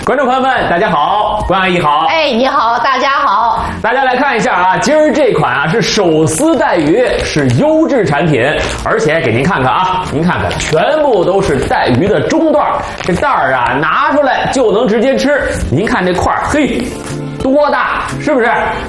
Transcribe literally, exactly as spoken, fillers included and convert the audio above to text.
观众朋友们，大家好，关阿姨好。 哎，你好，大家好。 大家来看一下啊，今儿这款啊是手撕带鱼，是优质产品，而且给您看看啊，您看看，全部都是带鱼的中段，这袋儿啊拿出来就能直接吃。您看这块儿，嘿。多大？是不是？